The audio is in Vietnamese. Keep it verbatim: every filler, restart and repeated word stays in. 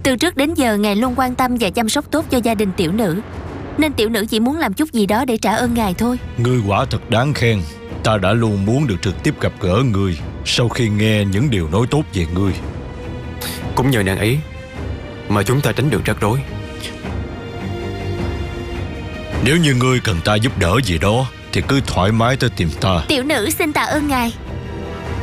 Từ trước đến giờ ngài luôn quan tâm và chăm sóc tốt cho gia đình tiểu nữ, nên tiểu nữ chỉ muốn làm chút gì đó để trả ơn ngài thôi. Ngươi quả thật đáng khen. Ta đã luôn muốn được trực tiếp gặp gỡ ngươi sau khi nghe những điều nói tốt về ngươi. Cũng nhờ nàng ấy mà chúng ta tránh được rắc rối. Nếu như ngươi cần ta giúp đỡ gì đó thì cứ thoải mái tới tìm ta. Tiểu nữ xin tạ ơn ngài.